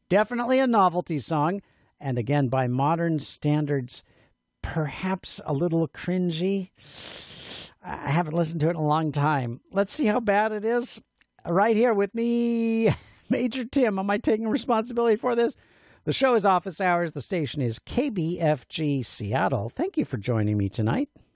Definitely a novelty song. And again, by modern standards, perhaps a little cringy. I haven't listened to it in a long time. Let's see how bad it is. Right here with me, Major Tim. Am I taking responsibility for this? The show is Office Hours. The station is KBFG Seattle. Thank you for joining me tonight.